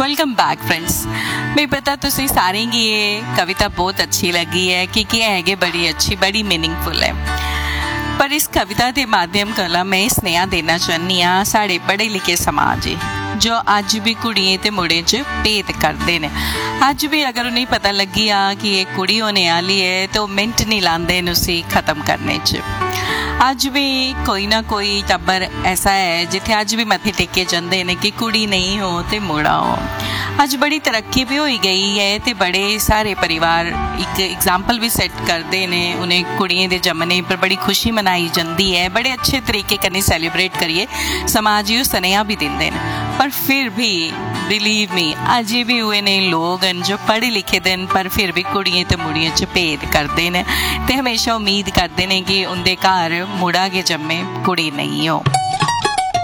Welcome back friends. मैं पता तुसी सारे की ये कविता बहुत अच्छी लगी है क्योंकि है बड़ी अच्छी, बड़ी मीनिंगफुल है। पर इस कविता के माध्यम कला मैं स्नेहा देना चाहनी हाँ साढ़े पढ़े लिखे समाज जो अज भी कुड़िए ते मुड़े च भेद करते हैं। अज भी अगर उन्हें पता लगी आ कि ये कुड़ी होने वाली है तो मिनट नहीं लाते उसे ख़त्म करने च। अज भी कोई ना कोई टब्बर ऐसा है जिथे अज भी मथे टेके जाते हैं कि कुड़ी नहीं हो तो मुड़ा हो। अज बड़ी तरक्की भी हो गई है तो बड़े सारे परिवार एक एग्जाम्पल भी सैट करते हैं, उन्हें कुड़ियों के जमने पर बड़ी खुशी मनाई जाती है, बड़े अच्छे तरीके कन्नै सैलीब्रेट करिए समाज यू सनेहा भी देंगे हैं। पर फिर भी बिलीव मी अजे भी हुए ने लोग जो पढ़े लिखे दिन पर फिर भी कुड़ियों तो मुड़ियों च भेद करते हैं तो हमेशा उम्मीद करते हैं कि उनके घर मुड़ा के जम्मे कुड़ी नहीं हो।